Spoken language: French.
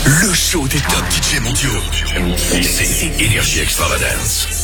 Le show des top DJ mondiaux. C'est Énergie Extravagance.